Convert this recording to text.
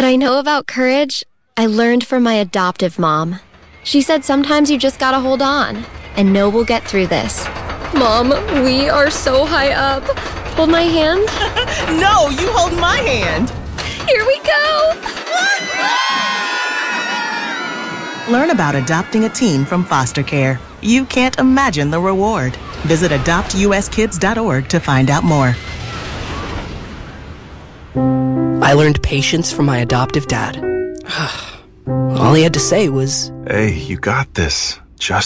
What I know about courage, I learned from my adoptive mom. She said sometimes you just gotta hold on and know we'll get through this. Mom, we are so high up. Hold my hand. No, you hold my hand. Here we go. Learn about adopting a teen from foster care. You can't imagine the reward. Visit adoptuskids.org to find out more. I learned patience from my adoptive dad. All he had to say was, "Hey, you got this. Just